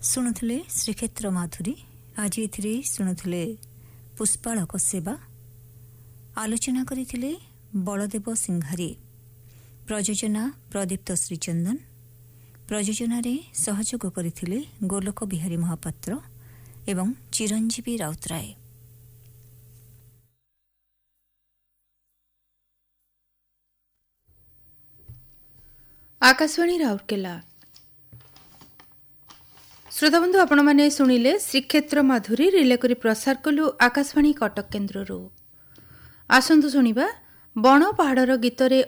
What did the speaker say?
ଶୁଣୁଥିଲେ ଶ୍ରୀକ୍ଷେତ୍ର ମାଧୁରୀ। ଆଜି ଏଥିରେ ଶୁଣୁଥିଲେ ପୁଷ୍ପାଳକ ସେବା। ଆଲୋଚନା କରିଥିଲେ ବଳଦେବ ସିଂହାରୀ। ପ୍ରଯୋଜନା ପ୍ରଦୀପ୍ତ ଶ୍ରୀଚନ୍ଦନ। ପ୍ରଯୋଜନାରେ ସହଯୋଗ କରିଥିଲେ ଗୋଲୋକ ବିହାରୀ ମହାପାତ୍ର ଏବଂ ଚିରଞ୍ଜୀବୀ ରାଉତରାୟ। ଆକାଶବାଣୀ ରାଉରକେଲା। ଶ୍ରୋତାବନ୍ଧୁ, ଆପଣମାନେ ଶୁଣିଲେ ଶ୍ରୀକ୍ଷେତ୍ର ମାଧୁରୀ ରିଲେ କରି ପ୍ରସାର କଲୁ ଆକାଶବାଣୀ କଟକ କେନ୍ଦ୍ରରୁ। ଆସନ୍ତୁ ଶୁଣିବା ବଣ ପାହାଡ଼ର ଗୀତରେ